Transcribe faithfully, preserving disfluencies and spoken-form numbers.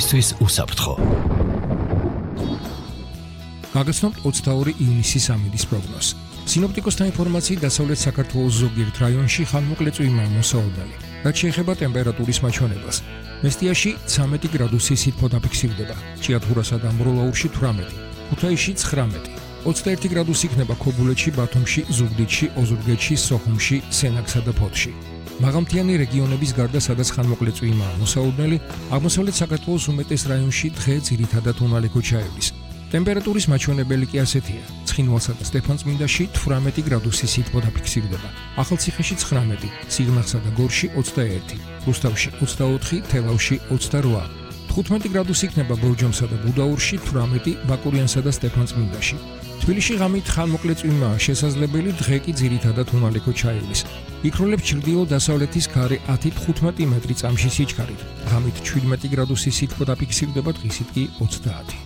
დღისთვის უსაფრთხო. გაგაცნობთ ოცდაორი ივნისის ამინდის პროგნოზს. სინოპტიკოსთა ინფორმაციით დასავლეთ საქართველოს ზოგიერთ რაიონში ხანმოკლე წვიმაა მოსაოდნელი. რაც შეეხება ტემპერატურის მაჩვენებელს. მესტიაში ცამეტი გრადუსი სითბო დაფიქსირდება, ჭიათურასა და ამბროლაურში თვრამეტი, ქუთაისში ცხრამეტი, ოცდაერთი გრადუსი იქნება ქობულეთში, ბათუმში, ზუგდიდში, ოზურგეთში, სოხუმში, სენაკსა და ფოთში. მაღალმთიანი რეგიონების გარდა, სადაც ხანმოკლე წვიმაა მოსაოდნელი, აღმოსავლეთ საქართველოს უმეტეს რაიონში დღე ძირითადად უმალე ქოჩაევის. ტემპერატურის მაჩვენებელი კი ასეთია: ცხინვალსა და სტეფანწმინდაში თვრამეტი გრადუსი სითბო დაფიქსირდება, ახალციხეში ცხრამეტი, სიღნაღსა და გორში ოცდაერთი, რუსთავში ოცდაოთხი, თელავში ოცდარვა, თხუთმეტი გრადუსი იქნება ბორჯომსა და გუდაურში, თვრამეტი ბაკურიანსა და სტეფანწმინდაში. თბილისში ღამით ხანმოკლე წვიმაა შესაძლებელი, დღე კი ძირითადად უმალე ქოჩაევის. იქროლებს ჩრდილო-დასავლეთის ქარი ათი თხუთმეტი მეტრი წამში სიჩქარით, ღამით შვიდმეტი გრადუსი სითბო დაფიქსირდება, დღისით კი ოცდაათი.